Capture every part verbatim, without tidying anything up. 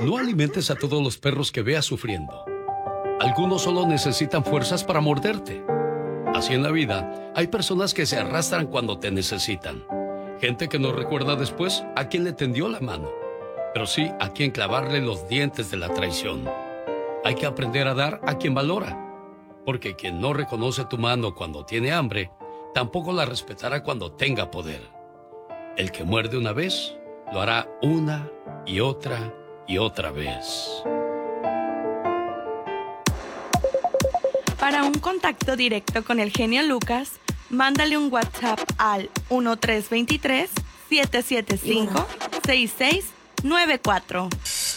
No alimentes a todos los perros que veas sufriendo. Algunos solo necesitan fuerzas para morderte. Así en la vida, hay personas que se arrastran cuando te necesitan. Gente que no recuerda después a quién le tendió la mano, pero sí a quien clavarle los dientes de la traición. Hay que aprender a dar a quien valora, porque quien no reconoce tu mano cuando tiene hambre, tampoco la respetará cuando tenga poder. El que muerde una vez, lo hará una y otra y otra vez. Para un contacto directo con el genio Lucas, mándale un WhatsApp al uno tres dos tres, siete siete cinco, seis seis nueve cuatro.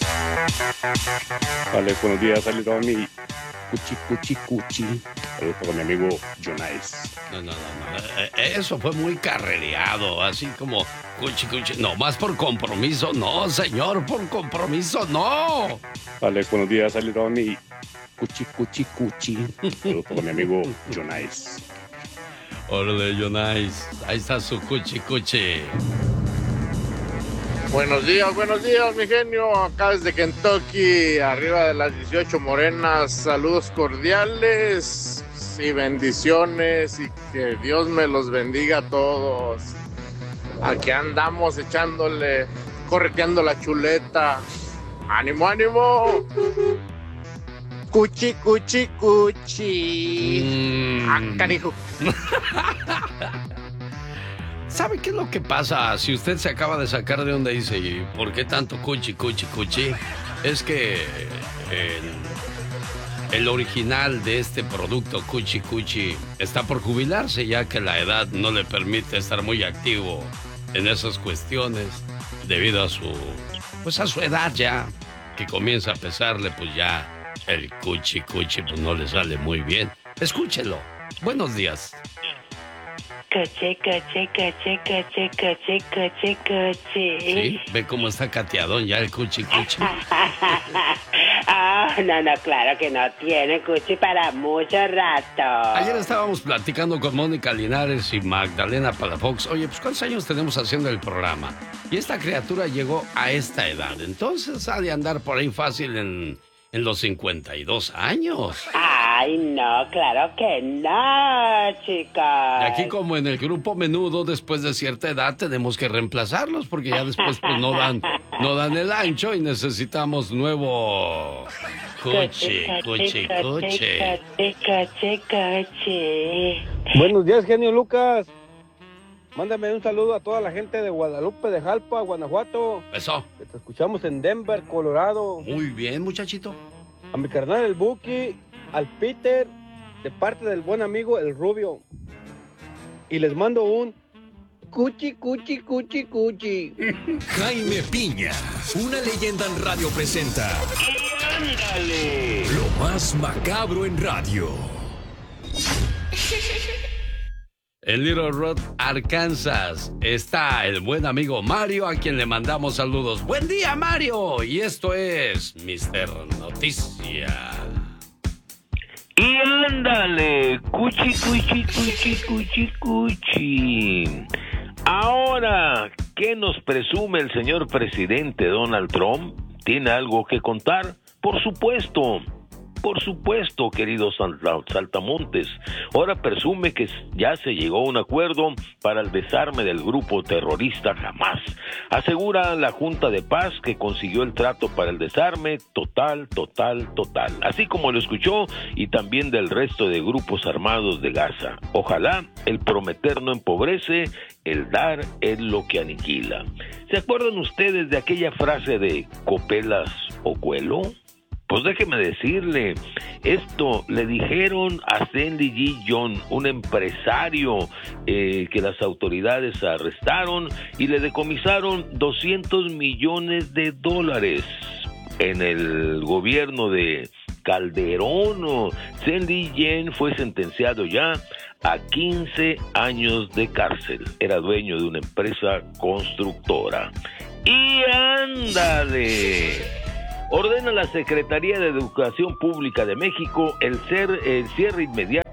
Vale, buenos días, saludos a mi cuchi, cuchi, cuchi. Saludos con mi amigo Jonais. No, no, no, no. Eso fue muy carrereado, así como cuchi, cuchi. No, más por compromiso, no, señor, por compromiso, no. Vale, buenos días, saludos a mi cuchi, cuchi, cuchi. Saludos con mi amigo Jonais. Órale, Jonais. Ahí está su cuchi, cuchi. Buenos días, buenos días, mi genio. Acá desde Kentucky, arriba de las dieciocho morenas. Saludos cordiales y bendiciones y que Dios me los bendiga a todos. Aquí andamos echándole, correteando la chuleta. ¡Ánimo, ánimo! Cuchi, cuchi, cuchi. Mm. Ah, canijo. ¿Sabe qué es lo que pasa? Si usted se acaba de sacar de onda y dice, ¿y por qué tanto cuchi, cuchi, cuchi? Es que el, el original de este producto, cuchi, cuchi, está por jubilarse, ya que la edad no le permite estar muy activo en esas cuestiones, debido a su, pues a su edad ya, que comienza a pesarle, pues ya el cuchi, cuchi, pues no le sale muy bien. Escúchelo. Buenos días. Coche, coche, coche, coche, coche, coche, coche. Sí, ve cómo está cateadón ya el cuchi, cuchi. Ah, oh, no, no, claro que no tiene cuchi para mucho rato. Ayer estábamos platicando con Mónica Linares y Magdalena Palafox. Oye, pues ¿cuántos años tenemos haciendo el programa? Y esta criatura llegó a esta edad. Entonces ha de andar por ahí fácil en, en los cincuenta y dos años. Ay, no, claro que no, chicos. Y aquí como en el grupo Menudo, después de cierta edad tenemos que reemplazarlos porque ya después pues no dan, no dan el ancho y necesitamos nuevo coche, coche, coche. Coche, coche. Buenos días, genio Lucas. Mándame un saludo a toda la gente de Guadalupe de Jalpa, Guanajuato. Eso. Que te escuchamos en Denver, Colorado. Muy bien, muchachito. A mi carnal el Buki, al Peter, de parte del buen amigo el Rubio. Y les mando un cuchi, cuchi, cuchi, cuchi. Jaime Piña, una leyenda en radio presenta. ¡Ándale! Lo más macabro en radio. En Little Rock, Arkansas, está el buen amigo Mario, a quien le mandamos saludos. ¡Buen día, Mario! Y esto es mister Noticia. Y ándale, cuchi, cuchi, cuchi, cuchi, cuchi. Ahora, ¿qué nos presume el señor presidente Donald Trump? ¿Tiene algo que contar? Por supuesto. Por supuesto, queridos saltamontes. Ahora presume que ya se llegó a un acuerdo para el desarme del grupo terrorista Hamas. Asegura la Junta de Paz que consiguió el trato para el desarme total, total, total. Así como lo escuchó, y también del resto de grupos armados de Gaza. Ojalá el prometer no empobrece, el dar es lo que aniquila. ¿Se acuerdan ustedes de aquella frase de copelas o cuelo? Pues déjeme decirle, esto le dijeron a Stanley G. John, un empresario eh, que las autoridades arrestaron y le decomisaron doscientos millones de dólares. En el gobierno de Calderón, Stanley Yen fue sentenciado ya a quince años de cárcel. Era dueño de una empresa constructora. ¡Y ándale! Ordena la Secretaría de Educación Pública de México el, ser, el cierre inmediato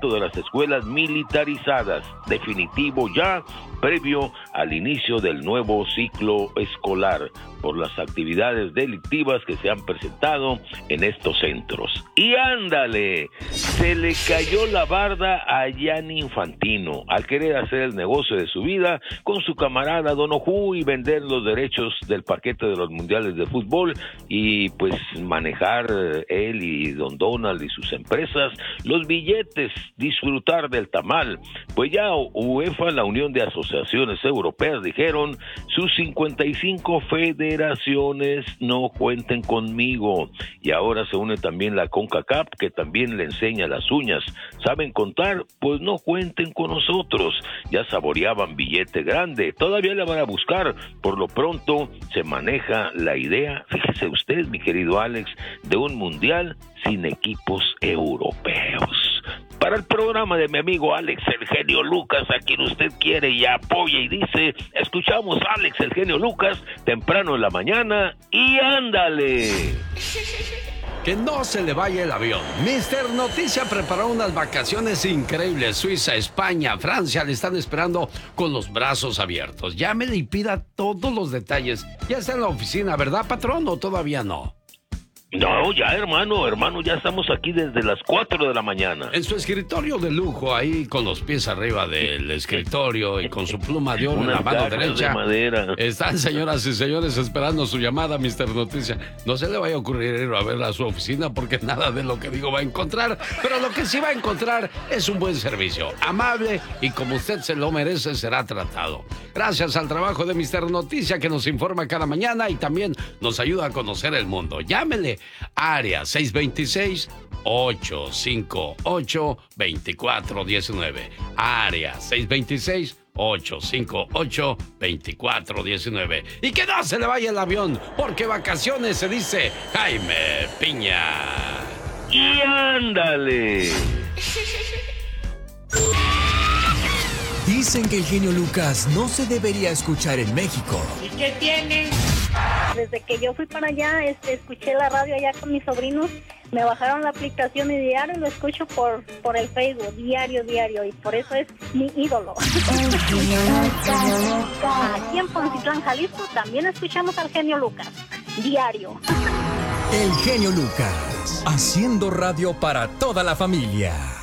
mantenimiento de las escuelas militarizadas, definitivo ya, previo al inicio del nuevo ciclo escolar, por las actividades delictivas que se han presentado en estos centros. Y ándale, se le cayó la barda a Gianni Infantino al querer hacer el negocio de su vida con su camarada Don Ojú y vender los derechos del paquete de los mundiales de fútbol y pues manejar él y Don Donald y sus empresas los billetes, disfrutar del tamal. Pues ya UEFA, la Unión de Asociaciones Europeas, dijeron: sus cincuenta y cinco federaciones no cuenten conmigo. Y ahora se une también la CONCACAF, que también le enseña las uñas. ¿Saben contar? Pues no cuenten con nosotros. Ya saboreaban billete grande, todavía le van a buscar. Por lo pronto se maneja la idea, fíjese usted, mi querido Alex, de un mundial sin equipos europeos. Para el programa de mi amigo Alex el Genio Lucas, a quien usted quiere y apoya y dice, escuchamos a Alex el Genio Lucas temprano en la mañana y ándale. Que no se le vaya el avión. mister Noticia preparó unas vacaciones increíbles. Suiza, España, Francia le están esperando con los brazos abiertos. Llámele y pida todos los detalles. Ya está en la oficina, ¿verdad, patrón? ¿O todavía no? No, ya hermano, hermano, ya estamos aquí desde las cuatro de la mañana. En su escritorio de lujo, ahí con los pies arriba del escritorio y con su pluma de oro en la mano derecha. De madera. Están, señoras y señores, esperando su llamada, mister Noticia. No se le vaya a ocurrir ir a ver a su oficina porque nada de lo que digo va a encontrar, pero lo que sí va a encontrar es un buen servicio, amable y como usted se lo merece será tratado. Gracias al trabajo de mister Noticia que nos informa cada mañana y también nos ayuda a conocer el mundo. Llámele. Área seis dos seis, ocho cinco ocho, dos cuatro uno nueve. Área seis dos seis, ocho cinco ocho, dos cuatro uno nueve. Y que no se le vaya el avión, porque vacaciones se dice Jaime Piña. Y ándale. Dicen que el genio Lucas no se debería escuchar en México. ¿Y qué tiene? Desde que yo fui para allá, este, escuché la radio allá con mis sobrinos, me bajaron la aplicación y diario lo escucho por, por el Facebook, diario, diario, y por eso es mi ídolo. Aquí en Poncitlán, Jalisco, también escuchamos al genio Lucas, diario. El genio Lucas, haciendo radio para toda la familia.